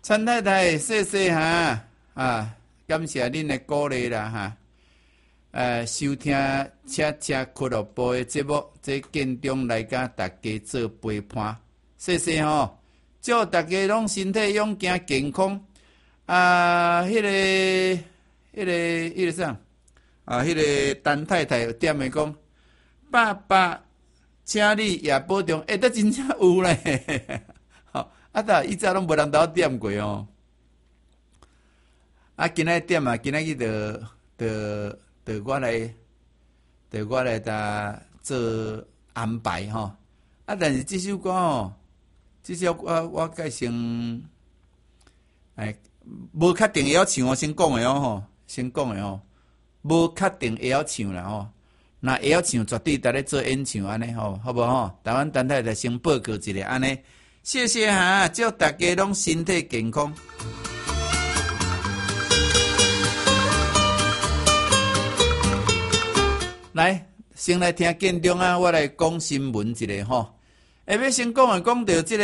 陈太太，谢谢哈啊，感谢恁的鼓励啦哈。收听车俱乐部的节目，这建中来甲大家做陪伴，谢谢吼。祝大家拢身体勇健健康。迄个啥？迄个陈太太有点的讲，爸爸，请你也保重。这真正有咧。但伊早拢无人斗点过哦。今仔点啊，今仔日就我来做安排吼。但是这首歌吼，这首歌我改成，无确定会晓唱，先讲的吼，先讲的吼，无确定会晓唱啦吼。若会晓唱，绝对逐日做演唱安尼吼，好无吼？台湾陈太太先报告一下安尼。谢谢哈，祝大家拢身体健康。来，先来听建中啊，我来讲新闻一下吼。要先讲到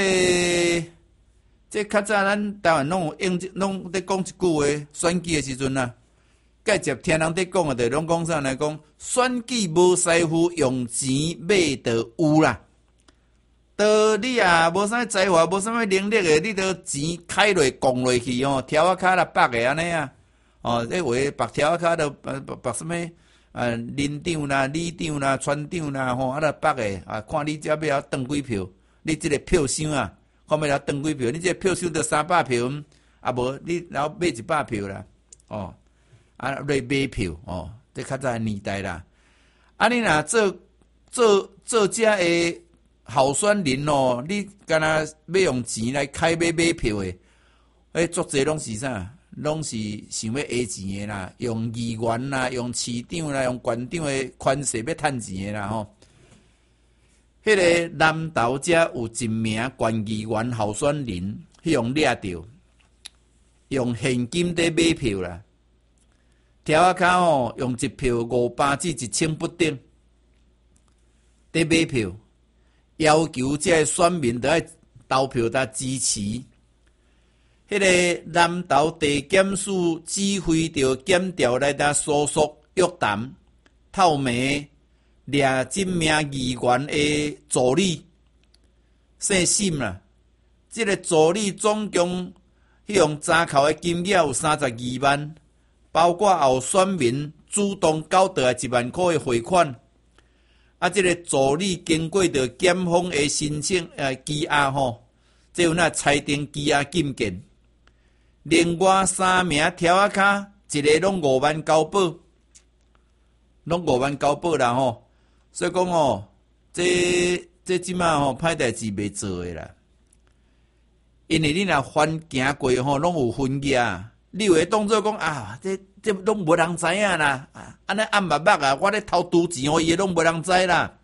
这较早咱台湾拢在讲一句话，选举的时阵啊，介接听人在讲的，拢讲啥来讲？选举无师傅，用钱买就有啦。你啊，无啥才华，无啥物能力的，你都钱开落降落去哦，条啊卡啦绑的安尼啊，这话绑条啊卡都绑什么林长啦、里长啦、村长啦，啦绑的看你只要登几票，你这个票箱啊，看要登几票，你这个票箱得300票，无你然后买100票啦，来买票这较早年代啦，你若做这个。候选人你敢若要用钱来开买票的，足侪拢是啥？拢是想要讹钱的啦，用议员啦，用市长啦，用县长的权势要趁钱的啦吼。迄个南投遮有一名县议员候选人，用掠着，用现金在买票啦，条啊卡用1票500至1000不等，在买票。要求这些选民都要投票来支持。迄个南投地检署指挥着检调来搜索约谈透明掠这名议员的助理姓沈啦。这个助理总共用查扣的金额有32万，包括后选民主动交达1万块的汇款。这个助理经过着检方的申请羁押吼，这有那裁定羁押禁见。另外3名条啊卡，一个拢5万交保，拢5万交保啦吼。所以讲这即马歹代志袂做的啦。因为你若翻行过拢有分野，你有会当作讲这拢无人知影啦，安尼暗密密我咧偷赌钱伊拢无人知啦。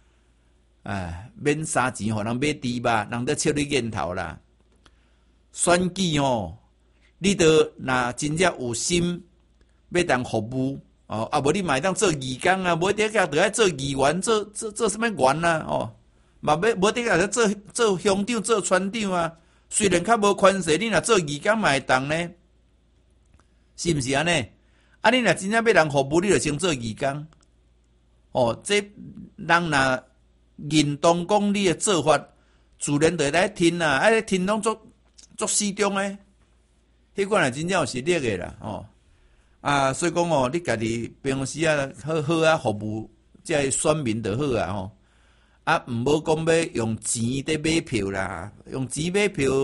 免杀钱人买猪肉，人在笑你瘾头啦。选举你得若真正有心要当服务无你嘛会当做义工啊，无得个就爱做议员，做什么员啊嘛无得个做乡长、做村长啊。虽然较无权势，你若做义工嘛会当呢。是毋是安尼？你若真正要人服务，你就先做义工。这人若认同讲你的做法，自然就会来听啦。听拢足适中诶。迄款若真正有实力诶啦。所以讲你家己平时好好服务这选民就好啊毋好讲要用钱在买票啦，用钱买票。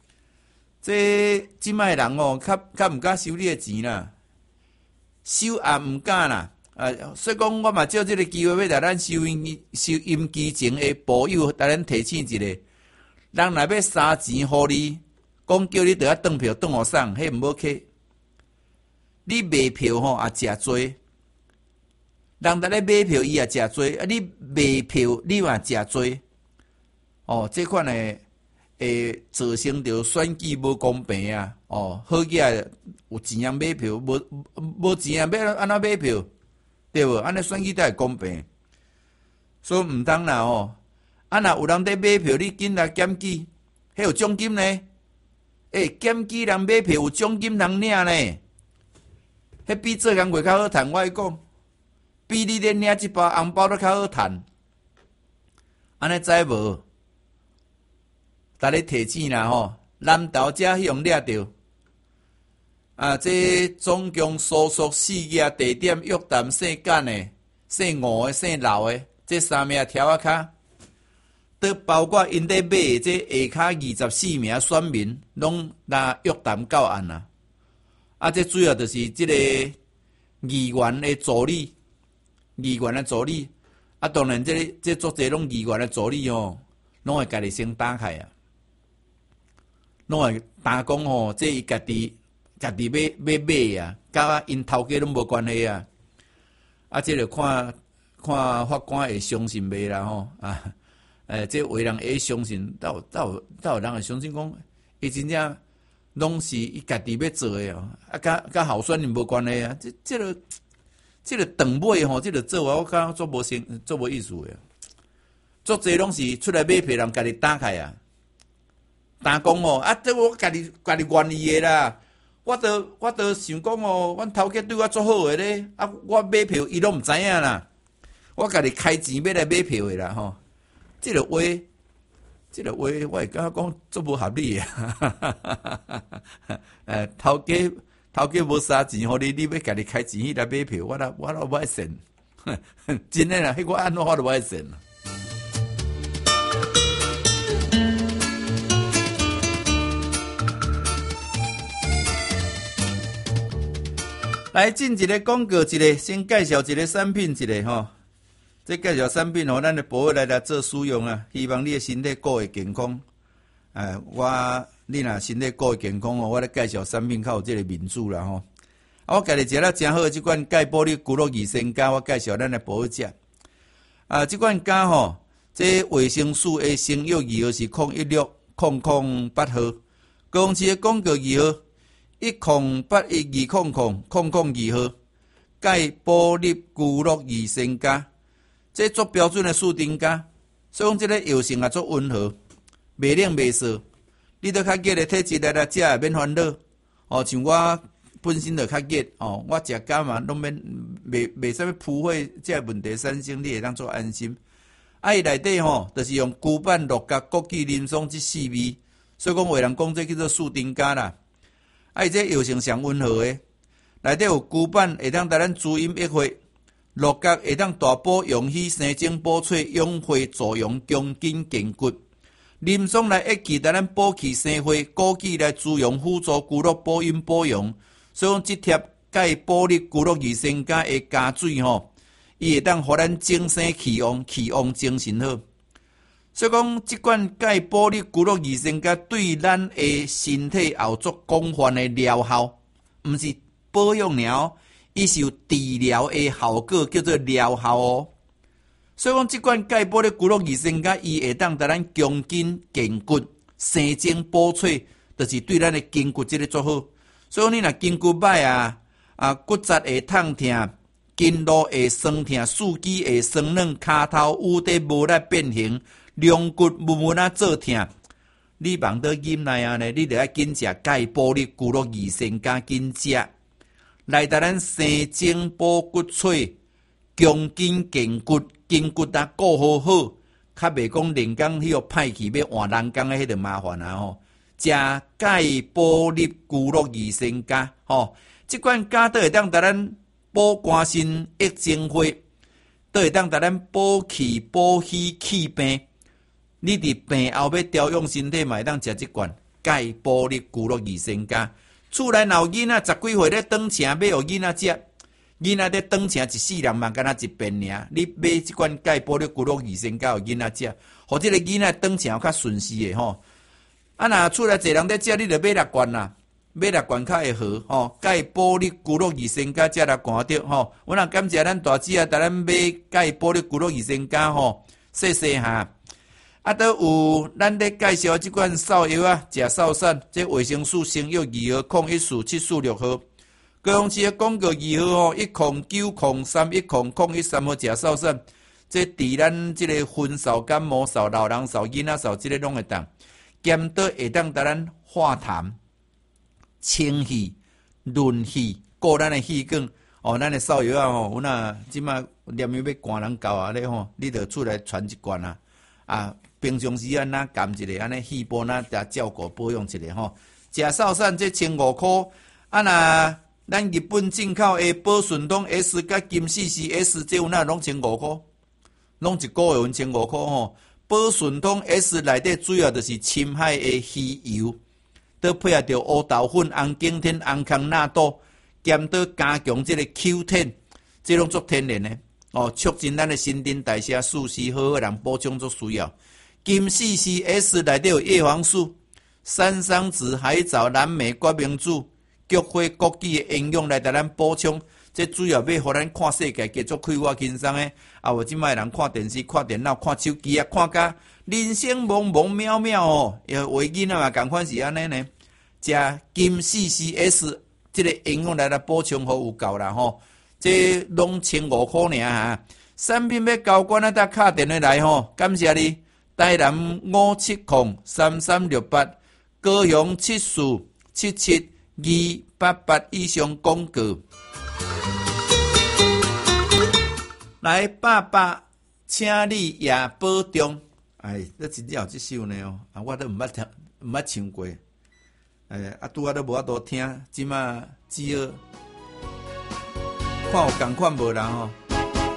即摆人较毋敢收你的钱啦，收也毋敢啦。所以讲我嘛借即个机会要来咱收音机前的保友，来咱提醒一下，人若要撒钱互你，讲叫你倒转票转互送，迄毋好客。你卖票也诚多，人在咧买票伊也诚多，你卖票你嘛诚多。这款的。会造成着选举无公平啊！好起来有钱啊买票，无钱啊要安怎买票？对无？安尼选举才会公平。所以毋通啦若有人在买票，你紧来检举，迄有奖金呢？ 检举人买票有奖金人领呢，迄比做工课较好趁，我会讲，比你咧领一包红包都较好趁。安尼知无？逐日提醒啦吼，南投遮迄样掠着。这总共所属4个地点，约谈姓简的、姓吴的、姓刘的，这3名条仔卡，都包括因咧买的这下骹24名选民，拢拿约谈到案啦。这主要就是这个议员的助理，当然这足侪拢议员的助理哦，拢会家己先打开啊，拢会打讲吼，这伊家己要买啊，甲因头家拢无关系啊。这就看法官会相信袂啦吼这为人会相信，倒有人会相信讲，伊真正拢是伊家己要做的哦，甲候选人无关系啊。这个长尾吼，这个做我感觉做无意思的。足侪拢是出来买票人家己打开啊，打讲哦，这我家己愿意的啦。我都想讲哦，阮头家对我足好诶咧，我买票伊拢毋知影啦，我家己开钱要来买票诶啦吼。这个话，我会感觉讲足无合理诶。头家无啥钱互你，你要家己开钱去来买票，我都无爱信。真诶啦，迄我安怎我都无爱信。来进一个广告，先介绍一个产品吼。这介绍产品吼，咱的保护来做使用啊。希望你的身体顾会健康。你若身体顾会健康哦，我咧介绍产品较有这个面子啦吼。我家己食了真好的这款钙玻璃骨肉益生胶，我介绍咱的保护者。这款胶吼，这维生素 A 生药二号是0160008号，高雄市的广告2号。10812000002号，钙玻璃骨肉益生胶，这做标准的树丁胶，所以讲这个药性也做温和，袂冷袂涩。你都较热的体质来食也免烦恼。像我本身就较热我食胶嘛，拢免袂啥物扑火这问题产生，你会当做安心。伊内底就是用古板、鹿角、枸杞、林松这4味，所以讲有人讲这叫做树丁胶啦。伊这药性上温和的，内底有古板会当带咱滋阴益血，鹿角会当大补阳气、生精补髓、养血助阳、强筋健骨。林松来益气，带咱补气生血，枸杞来滋养辅助骨肉保阴保养。所以讲这贴钙玻璃骨肉益生胶的加水伊会当互咱精神气旺精神好。所以讲，这款钙玻璃骨肉益生胶对咱的身体也有足广泛的疗效，毋是保养了，伊是有治疗的效果，叫做疗效哦。所以讲，这款钙玻璃骨肉益生胶，伊会当带咱强筋健骨、生精补髓，就是对咱的筋骨这个足好。所以你若筋骨歹骨质会痛痛，筋络会酸痛，四肢会酸软，骹头有底无力变形。龙骨闷做痛，你望到忍耐呢？你就要紧食钙玻璃骨肉益生胶，紧食来带咱生精补骨髓，强筋健骨，筋骨顾好，较袂讲人工迄个歹去要换人工的迄个麻烦食钙玻璃骨肉益生胶这款胶都会当带咱补肝肾、益精血，都会当带咱补气、补虚、气病。你伫病后要调养身体，嘛会当食这罐钙玻璃骨肉益生胶。厝内若有囡仔10几岁咧长请要互囡仔食，囡仔咧长请一世人嘛，敢若一遍尔。你买这罐钙玻璃骨肉益生胶互囡仔食，互这个囡仔长请较顺势的若厝内侪人咧食，你就买6罐啦，买6罐较会好钙玻璃骨肉益生胶食6罐着我若感谢咱大姊带咱买钙玻璃骨肉益生胶细下。都有咱咧介绍这款扫药食扫散，这维生素生药2号014746号，高雄市的广告2号10903100113号食扫散，这伫咱这个昏扫、感冒扫、老人扫、囡仔扫，这个拢会当，兼倒会当带咱化痰、 清气、润气，顾咱的气管。哦，咱的扫药啊吼，阮若即马念药要寒人到啊咧吼，你着出来传一罐啊。啊，平常时啊，那含一个安尼气波那加照顾保养一下吼。食扫散这1500块，啊那咱日本进口的宝顺通 S 甲金四 CS 这有那拢1500块，拢一个月有1500块吼。宝顺通 S 内底主要就是深海的鱼油，再配合着乌豆粉、红景天、红康纳豆。兼到加强这个 Q10， 这拢做天然的哦，促进咱的新陈代谢，素食好好人补充做需要。金四 CS 内底有叶黄素、山桑子、海藻、蓝莓、决明子、菊花、枸杞的营养来带咱补充。这主要要互咱看世界继续开发轻松的。啊，有即摆人看电视、看电脑、看手机啊，看甲人生茫茫渺渺哦。也为囡仔嘛，共款是安尼呢。食金四 CS。这个营养来补充好有够啦吼，这拢1500块尔哈。产品要交关啊，搭敲电话来吼，感谢你。台南5703368，高雄74772888以上广告。来，爸爸，请你也保重。哎，这真正有这首呢哦，啊，我都毋捌听，毋捌唱过。啊，拄仔都无法度听，即马只好看有共款无人吼。